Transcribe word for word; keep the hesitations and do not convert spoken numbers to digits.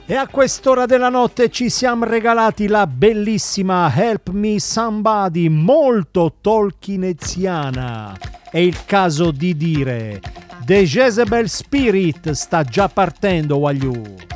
E a quest'ora della notte ci siamo regalati la bellissima Help Me Somebody, molto tolkieniana. È il caso di dire The Jezebel Spirit sta già partendo, Wagliù.